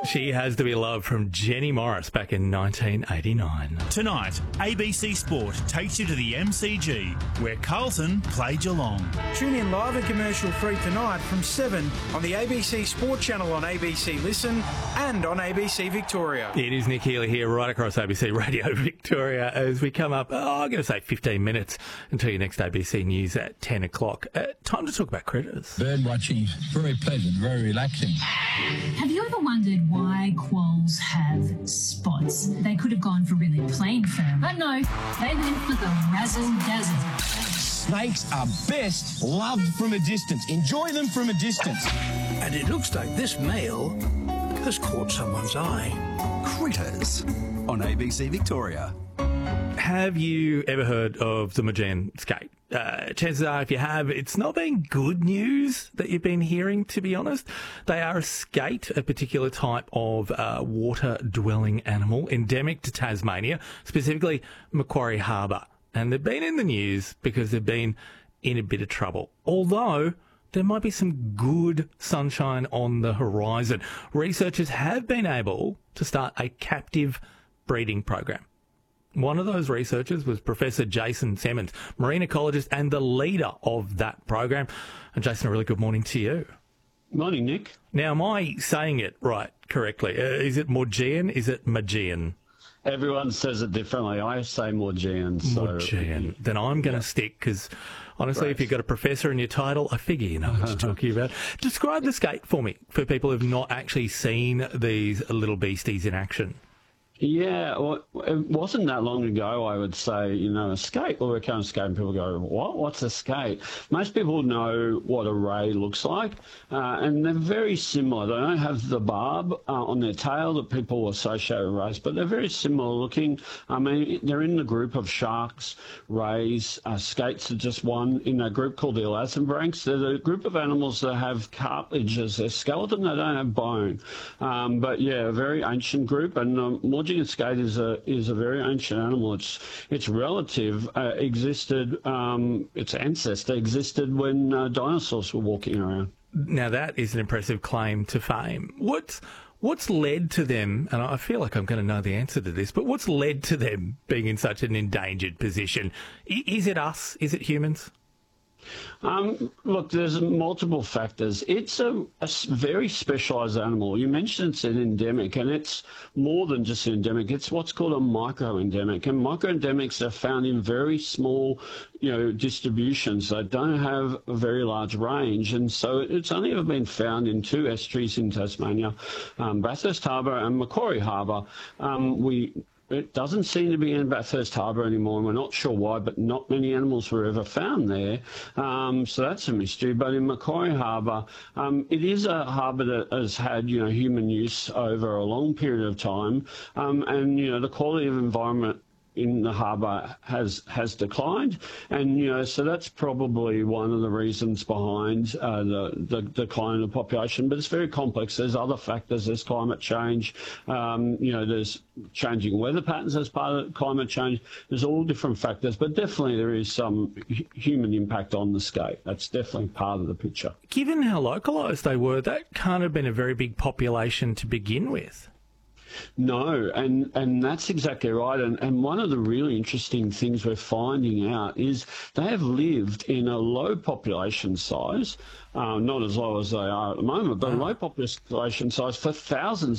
She Has to Be Loved from Jenny Morris back in 1989. Tonight, ABC Sport takes you to the MCG, where Carlton play Geelong. Tune in live and commercial-free tonight from 7 on the ABC Sport channel on ABC Listen and on ABC Victoria. It is Nick Healy here right across ABC Radio Victoria as we come up, I'm going to say 15 minutes until your next ABC News at 10 o'clock. Time to talk about critters. Bird watching, very pleasant, very relaxing. Have you ever wondered why quolls have spots? They could have gone for really plain fur, but no, they went for the razzle-dazzle. Snakes are best loved from a distance. Enjoy them from a distance. And it looks like this male has caught someone's eye. Critters on ABC Victoria. Have you ever heard of the Maugean skate? Chances are, if you have, it's not been good news that you've been hearing, to be honest. They are a skate, a particular type of water-dwelling animal, endemic to Tasmania, specifically Macquarie Harbour. And they've been in the news because they've been in a bit of trouble. Although there might be some good sunshine on the horizon. Researchers have been able to start a captive breeding program. One of those researchers was Professor Jason Semmens, marine ecologist and the leader of that program. And Jason, a really good morning to you. Morning, Nick. Now, am I saying it right correctly? Is it Maugean? Is it Maugean? Everyone says it differently. I say Maugean. Maugean. Then I'm going to stick because, honestly, if you've got a professor in your title, I figure you know what you're talking about. Describe the skate for me, for people who've not actually seen these little beasties in action. Yeah, well, it wasn't that long ago, I would say, a skate, or we come skate and people go, what? What's a skate? Most people know what a ray looks like, and they're very similar. They don't have the barb on their tail that people associate with rays, but they're very similar looking. I mean, they're in the group of sharks, rays, skates are just one in a group called the elasmobranchs. They're the group of animals that have cartilage as their skeleton. They don't have bone. But yeah, a very ancient group, and Maugean skate is a very ancient animal. Its relative existed, its ancestor existed when dinosaurs were walking around. Now that is an impressive claim to fame. What's led to them, and I feel like I'm going to know the answer to this, but what's led to them being in such an endangered position? Is it us? Is it humans? Look, there's multiple factors. It's a very specialised animal. You mentioned it's an endemic, and it's more than just an endemic. It's what's called a microendemic, and microendemics are found in very small, distributions. They don't have a very large range, and so it's only ever been found in two estuaries in Tasmania, Bathurst Harbour and Macquarie Harbour. It doesn't seem to be in Bathurst Harbour anymore, and we're not sure why, but not many animals were ever found there. So that's a mystery. But in Macquarie Harbour, it is a harbour that has had, human use over a long period of time, and, the quality of environment in the harbour has declined, and so that's probably one of the reasons behind the decline in the population. But it's very complex. There's other factors. There's climate change. There's changing weather patterns as part of climate change. There's all different factors, but definitely there is some human impact on the skate. That's definitely part of the picture. Given how localised they were, that can't have been a very big population to begin with. No, and that's exactly right. And one of the really interesting things we're finding out is they have lived in a low population size, not as low as they are at the moment, but a low population size for thousands